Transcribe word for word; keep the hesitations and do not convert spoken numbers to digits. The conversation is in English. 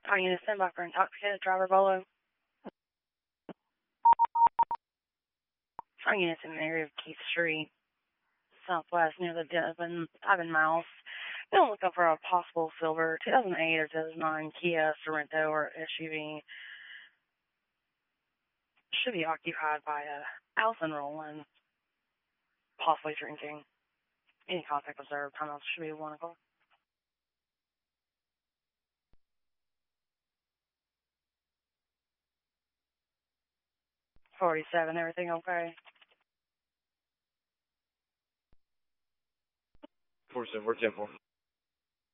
Calling you to send by for intoxicated driver Bolo. Calling you in the area of Keith Street, southwest near the Devon, Devon Mouse. Been looking for a possible silver two thousand eight or two thousand nine Kia Sorento or S U V. Should be occupied by a Allison Rowland, possibly drinking. Any contact observed. Time out should be one o'clock. forty-seven, everything okay? forty-seven, we're ten four.